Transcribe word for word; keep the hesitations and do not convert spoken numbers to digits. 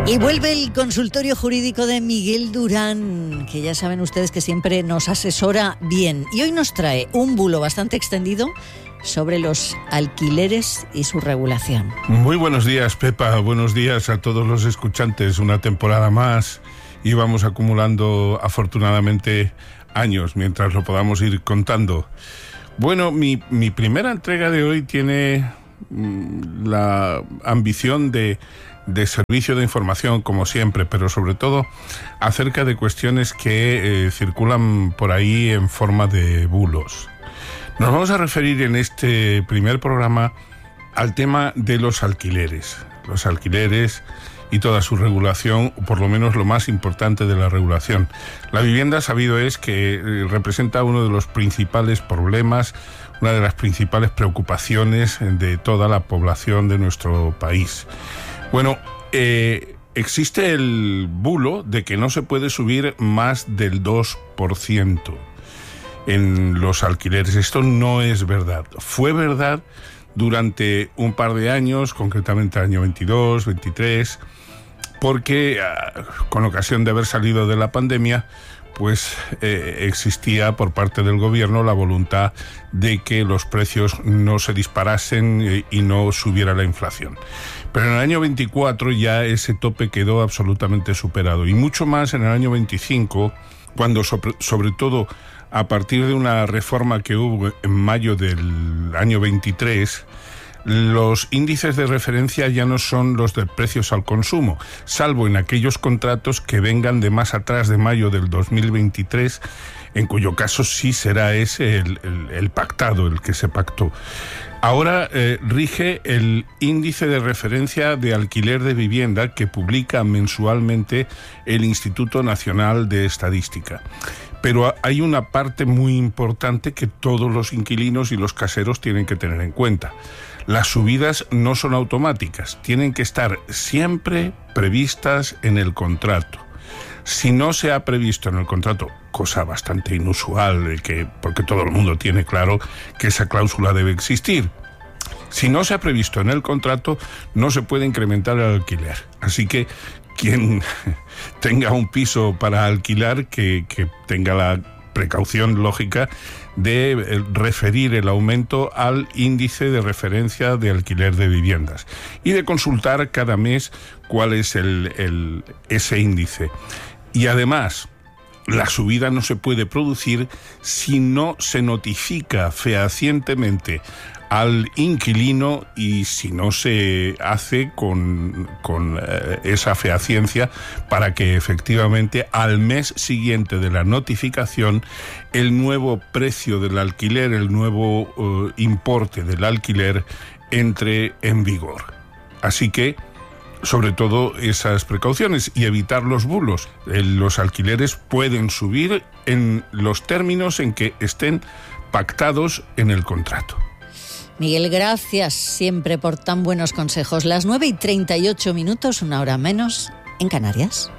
Y vuelve el consultorio jurídico de Miguel Durán, que ya saben ustedes que siempre nos asesora bien. Y hoy nos trae un bulo bastante extendido sobre los alquileres y su regulación. Muy buenos días, Pepa. Buenos días a todos los escuchantes. Una temporada más y vamos acumulando, afortunadamente, años mientras lo podamos ir contando. Bueno, mi, mi primera entrega de hoy tiene mmm, la ambición de... de servicio de información, como siempre, pero sobre todo acerca de cuestiones que eh, circulan por ahí en forma de bulos. Nos vamos a referir en este primer programa al tema de los alquileres. Los alquileres y toda su regulación, o por lo menos lo más importante de la regulación. La vivienda, sabido es que eh, representa uno de los principales problemas, una de las principales preocupaciones de toda la población de nuestro país. Bueno, eh, existe el bulo de que no se puede subir más del dos por ciento en los alquileres. Esto no es verdad. Fue verdad durante un par de años, concretamente el año veintidós, veintitrés, porque con ocasión de haber salido de la pandemia, pues eh, existía por parte del gobierno la voluntad de que los precios no se disparasen eh, y no subiera la inflación. Pero en el año veinticuatro ya ese tope quedó absolutamente superado, y mucho más en el año veinticinco, cuando sobre, sobre todo a partir de una reforma que hubo en mayo del año veintitrés, los índices de referencia ya no son los de precios al consumo, salvo en aquellos contratos que vengan de más atrás de mayo del dos mil veintitrés, en cuyo caso sí será ese el, el, el pactado, el que se pactó. Ahora eh, rige el índice de referencia de alquiler de vivienda que publica mensualmente el Instituto Nacional de Estadística. Pero hay una parte muy importante que todos los inquilinos y los caseros tienen que tener en cuenta. Las subidas no son automáticas, tienen que estar siempre previstas en el contrato. Si no se ha previsto en el contrato, cosa bastante inusual, que, porque todo el mundo tiene claro que esa cláusula debe existir, si no se ha previsto en el contrato, no se puede incrementar el alquiler. Así que quien tenga un piso para alquilar, que, que tenga la precaución lógica de referir el aumento al índice de referencia de alquiler de viviendas y de consultar cada mes cuál es el, el, ese índice. Y además, la subida no se puede producir si no se notifica fehacientemente al inquilino y si no se hace con, con eh, esa fehaciencia para que efectivamente al mes siguiente de la notificación el nuevo precio del alquiler, el nuevo eh, importe del alquiler entre en vigor. Así que, sobre todo, esas precauciones y evitar los bulos. Eh, los alquileres pueden subir en los términos en que estén pactados en el contrato. Miguel, gracias siempre por tan buenos consejos. Las nueve y treinta y ocho minutos, una hora menos, en Canarias.